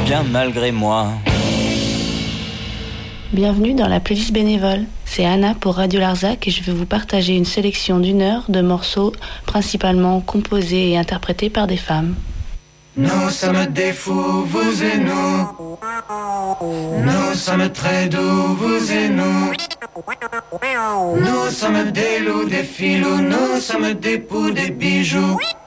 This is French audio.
bien malgré moi. Bienvenue dans la playlist bénévole. C'est Anna pour Radio Larzac et je vais vous partager une sélection d'1 heure de morceaux principalement composés et interprétés par des femmes. Nous sommes des fous, vous et nous. Nous sommes très doux, vous et nous. Nous sommes des loups, des filous, nous sommes des poux, des bijoux.